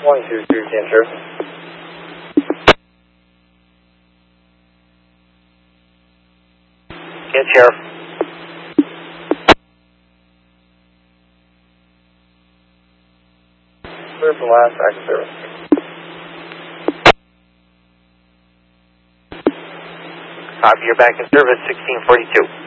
123, Cancer. Get Sheriff. Clear for last, active service. Copy, you're back in service, 1642.